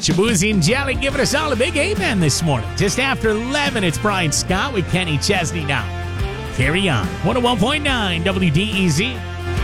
Shabuzi and Jelly giving us all a big amen this morning. Just after 11, it's Brian Scott with Kenny Chesney now. Carry on. 101.9 WDEZ.